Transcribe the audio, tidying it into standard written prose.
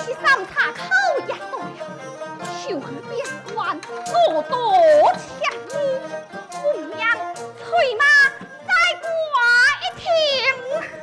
上茶口也多了，秋儿变换，我多